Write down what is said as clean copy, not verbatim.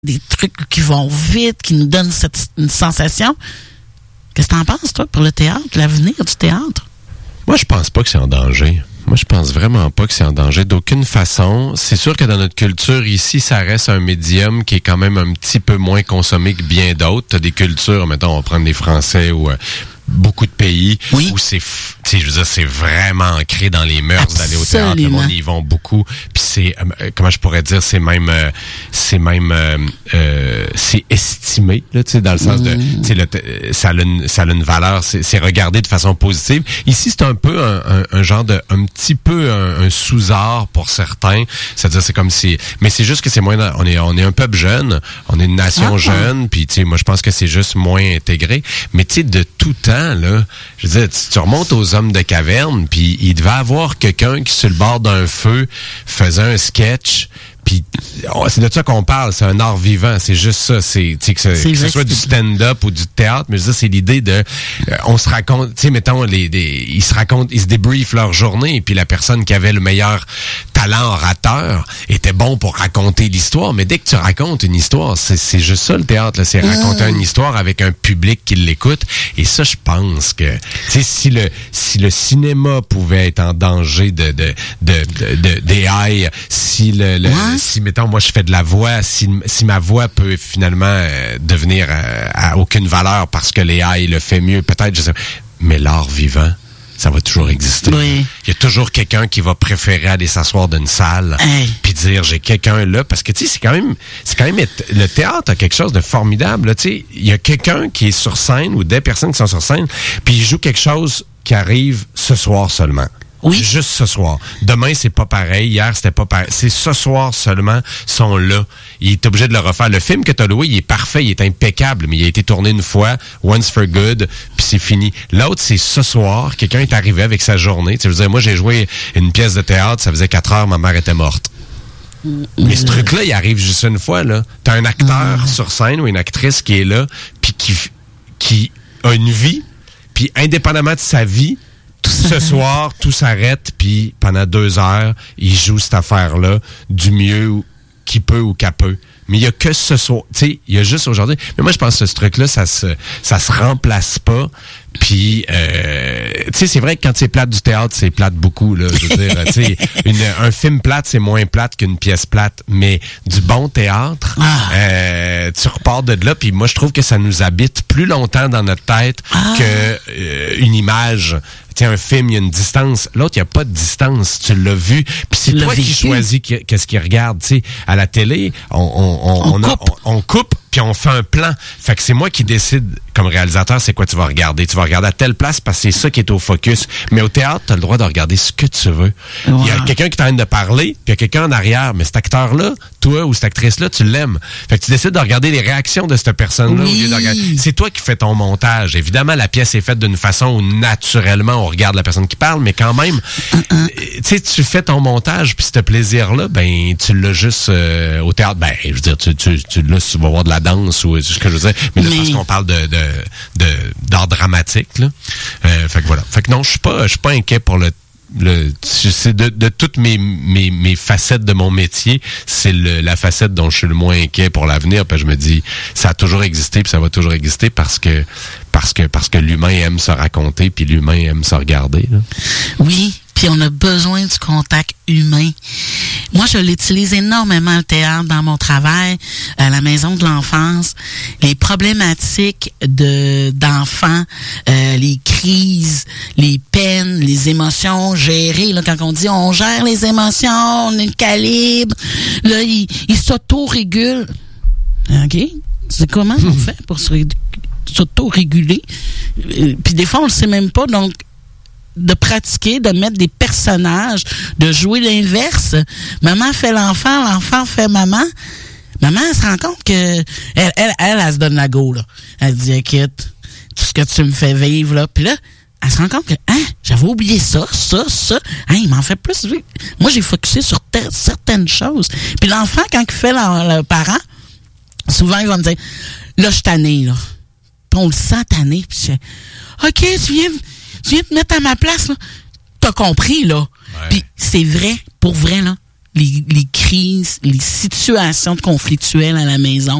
des trucs qui vont vite, qui nous donnent une sensation. Qu'est-ce que t'en penses, toi, pour le théâtre, l'avenir du théâtre? Moi, je pense pas que c'est en danger. Moi, je pense vraiment pas que c'est en danger d'aucune façon. C'est sûr que dans notre culture, ici, ça reste un médium qui est quand même un petit peu moins consommé que bien d'autres. T'as des cultures, mettons, on va prendre les Français ou beaucoup de pays où je veux dire, c'est vraiment ancré dans les mœurs d'aller au théâtre. Le monde, ils vont beaucoup. Puis c'est, comment je pourrais dire, c'est estimé, là, tu sais, dans le sens de, tu sais, ça a une valeur, c'est regardé de façon positive. Ici, c'est un peu un genre de, un petit peu un sous-art pour certains. C'est-à-dire, c'est comme si, mais c'est juste que c'est moins, on est un peuple jeune, on est une nation jeune, puis tu sais, moi, je pense que c'est juste moins intégré. Mais tu sais, de tout temps, là, je veux dire, tu remontes aux hommes de caverne, puis il devait avoir quelqu'un qui, sur le bord d'un feu, faisait un sketch. Puis c'est de ça qu'on parle, c'est un art vivant, c'est juste ça, c'est que ce soit du stand-up ou du théâtre, mais je veux dire, c'est l'idée de on se raconte, tu sais, mettons ils se débriefent leur journée, et puis la personne qui avait le meilleur talent orateur était bon pour raconter l'histoire, mais dès que tu racontes une histoire, c'est juste ça le théâtre, là, c'est raconter une histoire avec un public qui l'écoute, et ça, je pense que, tu sais, si le cinéma pouvait être en danger d'AI, si si, mettons, moi, je fais de la voix, si ma voix peut finalement devenir à aucune valeur parce que l'AI le fait mieux, peut-être, je sais pas. Mais l'art vivant, ça va toujours exister. Oui. Il y a toujours quelqu'un qui va préférer aller s'asseoir d'une salle puis dire, j'ai quelqu'un là, parce que, tu sais, c'est quand même, le théâtre a quelque chose de formidable, tu sais. Il y a quelqu'un qui est sur scène ou des personnes qui sont sur scène, puis il joue quelque chose qui arrive ce soir seulement. Oui. Juste ce soir. Demain, c'est pas pareil. Hier, c'était pas pareil. C'est ce soir seulement, sont là. Il est obligé de le refaire. Le film que t'as loué, il est parfait, il est impeccable, mais il a été tourné une fois, once for good, puis c'est fini. L'autre, c'est ce soir, quelqu'un est arrivé avec sa journée. Tu sais, je veux dire, moi, j'ai joué une pièce de théâtre, ça faisait 4 heures, ma mère était morte. Mais ce truc-là, il arrive juste une fois, là. T'as un acteur sur scène ou une actrice qui est là, puis qui a une vie, puis indépendamment de sa vie, ce soir, tout s'arrête, puis pendant 2 heures, il joue cette affaire-là du mieux qu'il peut ou qu'elle peut. Mais il y a que ce soir. Tu sais, il y a juste aujourd'hui. Mais moi, je pense que ce truc-là, ça se remplace pas. Puis, tu sais, c'est vrai que quand c'est plate du théâtre, c'est plate beaucoup, là. Je veux dire, tu sais, un film plate, c'est moins plate qu'une pièce plate. Mais du bon théâtre, tu repars de là. Puis moi, je trouve que ça nous habite plus longtemps dans notre tête que une image. Tu sais, un film, il y a une distance. L'autre, il n'y a pas de distance. Tu l'as vu. Puis c'est toi qui choisis qu'est-ce qu'il regarde. Tu sais, à la télé, on coupe, puis on fait un plan. Fait que c'est moi qui décide, comme réalisateur, c'est quoi tu vas regarder. Tu vas regarder à telle place parce que c'est ça qui est au focus. Mais au théâtre, tu as le droit de regarder ce que tu veux. Il y a quelqu'un qui t'arrête de parler, puis il y a quelqu'un en arrière. Mais cet acteur-là, toi ou cette actrice-là, tu l'aimes. Fait que tu décides de regarder les réactions de cette personne-là. Oui. Au lieu de regarder. C'est toi qui fais ton montage. Évidemment, la pièce est faite d'une façon où naturellement, on regarde la personne qui parle, mais quand même, tu sais, tu fais ton montage, puis ce plaisir-là, ben, tu l'as juste au théâtre. Ben, je veux dire, tu vas voir de la danse ou ce que je veux dire. Mais là, parce qu'on parle d'art dramatique, là. Fait que voilà. Fait que non, je suis pas inquiet pour c'est de toutes mes facettes de mon métier, c'est la facette dont je suis le moins inquiet pour l'avenir. Puis je me dis, ça a toujours existé, puis ça va toujours exister parce que l'humain aime se raconter, puis l'humain aime se regarder, là. Oui, puis on a besoin du contact humain. Moi, je l'utilise énormément, le théâtre, dans mon travail, à la maison de l'enfance. Les problématiques d'enfants, les crises, les peines, les émotions gérées. Là, quand on dit on gère les émotions, on est le calibre, là, il s'auto-régule. OK? C'est comment on fait pour s'auto-réguler? Puis des fois, on le sait même pas, donc de pratiquer, de mettre des personnages, de jouer l'inverse. Maman fait l'enfant, l'enfant fait maman. Maman, elle se rend compte que elle se donne la go, là. Elle dit, écoute, tout ce que tu me fais vivre, là. Puis là, elle se rend compte que, j'avais oublié ça. Il m'en fait plus. Moi, j'ai focusé sur certaines choses. Puis l'enfant, quand il fait le parent, souvent, il va me dire, là, je suis tanné, là. Puis on le sent tanné. Puis je fais, OK, tu viens te mettre à ma place, là. T'as compris, là. Ouais. Puis c'est vrai, pour vrai, là. les crises, les situations conflictuelles à la maison.